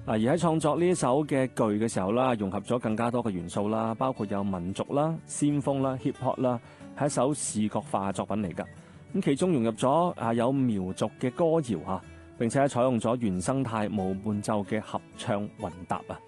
而喺創作呢首嘅句嘅時候啦，融合咗更加多嘅元素啦，包括有民族啦、先鋒啦、hip hop 啦，係一首視覺化嘅作品嚟㗎。咁其中融入咗有苗族嘅歌謠嚇，並且採用咗原生態無伴奏嘅合唱混搭啊。